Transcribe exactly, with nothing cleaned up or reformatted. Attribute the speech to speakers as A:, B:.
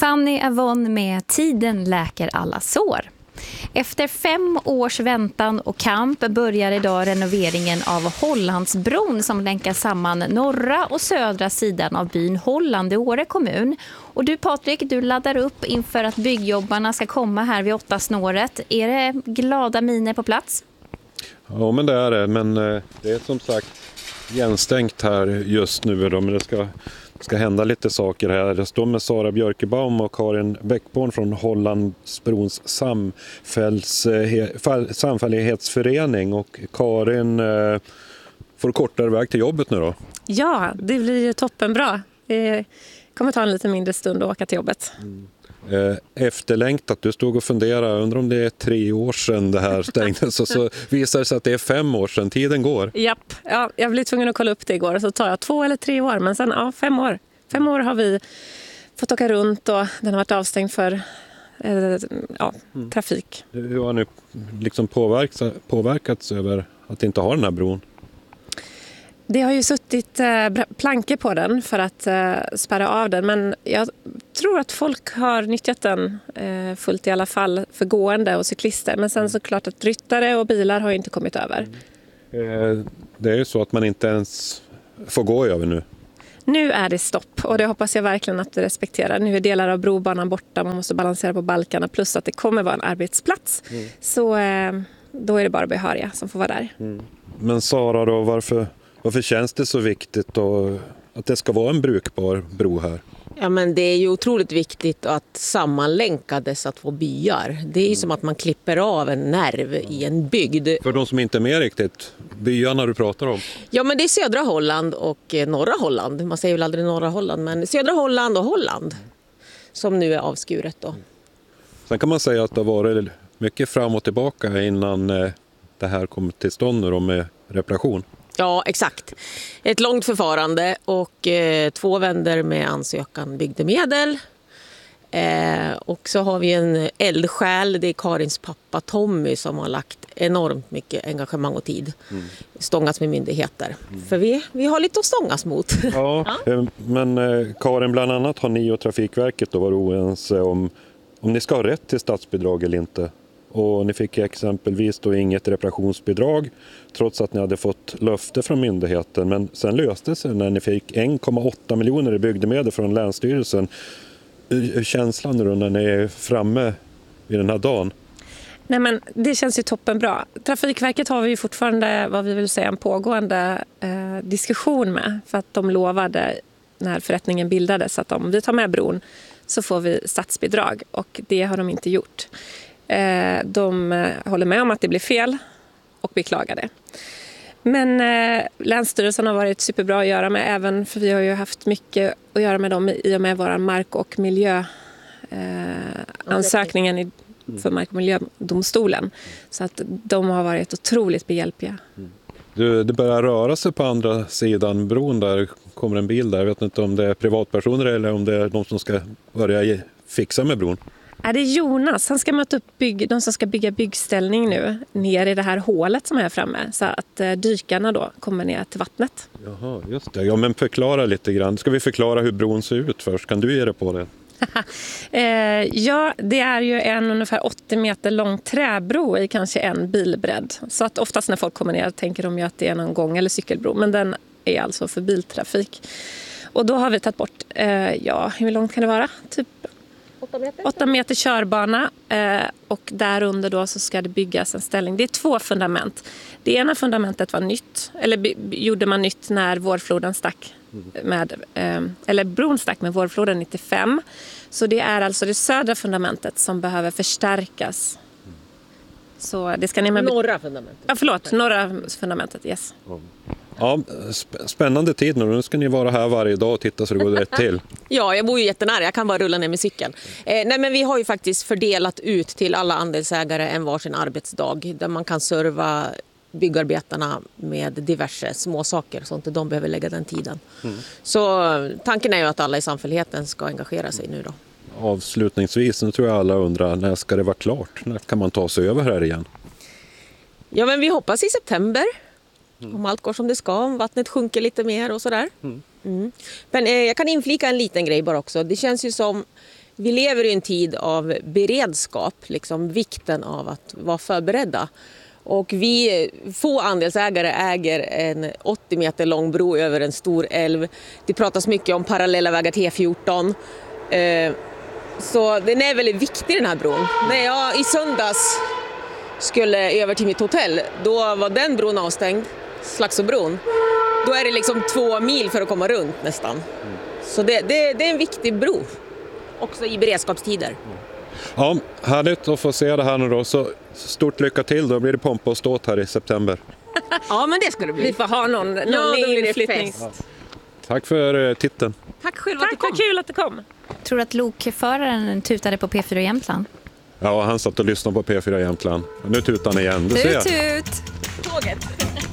A: Fanny Avon med Tiden läker alla sår. Efter fem års väntan och kamp börjar idag renoveringen av Hollandsbron som länkar samman norra och södra sidan av byn Holland i Åre kommun. Och du Patrik, du laddar upp inför att byggjobbarna ska komma här vid åtta snåret. Är det glada miner på plats?
B: Ja, men det är det. Men det är som sagt igenstängt här just nu. Men det ska, ska hända lite saker här. Jag står med Sara Björkebaum och Karin Bäckborn från Hollandsbrons samfälls, samfällighetsförening. Och Karin eh, får kortare väg till jobbet nu då?
C: Ja, det blir ju toppenbra. Det kommer ta en lite mindre stund att åka till jobbet.
B: Mm. Efterlängtat, du stod och funderade, undrar om det är tre år sedan det här stängdes och så visar det sig att det är fem år sedan, tiden går.
C: Japp, ja, jag blev tvungen att kolla upp det igår, så tar jag två eller tre år, men sen ja, fem år. Fem år har vi fått åka runt och den har varit avstängd för eh, ja, trafik.
B: Hur har ni liksom påverkats, påverkats över att inte ha den här bron?
C: Det har ju suttit eh, plankor på den för att eh, spärra av den, men jag tror att folk har nyttjat den eh, fullt i alla fall för gående och cyklister. Men sen såklart att ryttare och bilar har ju inte kommit över.
B: Eh, det är ju så att man inte ens får gå över nu.
C: Nu är det stopp och det hoppas jag verkligen att du respekterar. Nu är delar av brobanan borta, man måste balansera på balkarna plus att det kommer vara en arbetsplats. Mm. Så eh, då är det bara behöriga som får vara där.
B: Mm. Men Sara då, varför... Varför känns det så viktigt då, att det ska vara en brukbar bro här?
D: Ja, men det är ju otroligt viktigt att sammanlänka dessa två byar. Det är ju mm. som att man klipper av en nerv i en bygd.
B: För de som inte är med riktigt, byarna du pratar om?
D: Ja, men det är södra Holland och norra Holland. Man säger väl aldrig norra Holland, men södra Holland och Holland som nu är avskuret då.
B: Sen kan man säga att det har varit mycket fram och tillbaka innan det här kom till stånd nu då med reparation.
D: Ja, exakt. Ett långt förfarande och eh, två vänder med ansökan bygdemedel. Eh, och så har vi en eldsjäl, det är Karins pappa Tommy som har lagt enormt mycket engagemang och tid. Mm. Stångas med myndigheter. Mm. För vi, vi har lite att stångas mot.
B: Ja, ja. Men eh, Karin, bland annat har ni och Trafikverket då varit oense om, om ni ska ha rätt till statsbidrag eller inte. Och ni fick exempelvis då inget reparationsbidrag trots att ni hade fått löfte från myndigheten. Men sen löste det sig när ni fick en komma åtta miljoner i bygdemedel från Länsstyrelsen. Hur känslan nu då när ni är framme vid den här dagen?
C: Nej, men det känns ju toppenbra. Trafikverket har vi ju fortfarande vad vi vill säga en pågående eh, diskussion med. För att de lovade när förrättningen bildades att om vi tar med bron så får vi statsbidrag. Och det har de inte gjort. De håller med om att det blir fel och beklagar det. Men eh, Länsstyrelsen har varit superbra att göra med även för vi har ju haft mycket att göra med dem i och med vår mark- och miljöansökningen eh, för mark- och miljödomstolen. Så att de har varit otroligt behjälpliga.
B: Du, det börjar röra sig på andra sidan bron där kommer en bil där. Jag vet inte om det är privatpersoner eller om det är de som ska börja fixa med bron.
C: Ja, det är Jonas. Han ska möta upp bygg, de som ska bygga byggställning nu ner i det här hålet som är framme. Så att eh, dykarna då kommer ner till vattnet.
B: Jaha, just det. Ja, men förklara lite grann. Ska vi förklara hur bron ser ut först? Kan du ge det på det?
C: eh, ja, det är ju en ungefär åttio meter lång träbro i kanske en bilbredd. Så att oftast när folk kommer ner tänker de ju att det är någon gång- eller cykelbro. Men den är alltså för biltrafik. Och då har vi tagit bort, eh, ja, hur långt kan det vara? Typ åtta meter körbana eh, och där under då så ska det byggas en ställning. Det är två fundament. Det ena fundamentet var nytt, eller by- gjorde man nytt när vårfloden stack med, eh, eller bron stack med vårfloden nittiofem. Så det är alltså det södra fundamentet som behöver förstärkas. Så det ska ner med...
D: Norra fundamentet.
C: Ja, förlåt. Norra fundamentet, yes.
B: Ja, spännande tid nu. Nu ska ni vara här varje dag och titta så det går rätt till.
D: Ja, jag bor ju jättenära. Jag kan bara rulla ner med cykeln. Eh, nej, men vi har ju faktiskt fördelat ut till alla andelsägare en varsin arbetsdag där man kan serva byggarbetarna med diverse små saker så att de behöver lägga den tiden. Mm. Så tanken är ju att alla i samfälligheten ska engagera sig nu då.
B: Avslutningsvis, nu tror jag alla undrar, när ska det vara klart? När kan man ta sig över här igen?
D: Ja, men vi hoppas i september. Mm. Om allt går som det ska, om vattnet sjunker lite mer och sådär. Mm. Mm. Men eh, jag kan inflika en liten grej bara också. Det känns ju som vi lever i en tid av beredskap, liksom vikten av att vara förberedda. Och vi, få andelsägare äger en åttio meter lång bro över en stor älv. Det pratas mycket om parallella vägar till E fjorton. Så den är väldigt viktig, den här bron. När jag i söndags skulle över till mitt hotell, då var den bron avstängd, Slaxåbron. Då är det liksom två mil för att komma runt nästan. Så det, det, det är en viktig bro, också i beredskapstider.
B: Ja, härligt att få se det här nu då. Så stort lycka till, då blir det pompa och ståt här i september.
D: Ja, men det ska det bli.
C: Vi får ha någon, någon
D: Ja, då blir det
C: inflyttning.
D: fest.
B: Tack för eh, titeln.
D: Tack själv att du
C: Tack,
D: kom.
C: vad kul att du kom.
A: Tror du att lokföraren tutade på P fyra Jämtland?
B: Ja, han satt och lyssnade på P fyra Jämtland. Nu tutar han igen, du ser.
A: Tut, tut!
D: Tåget.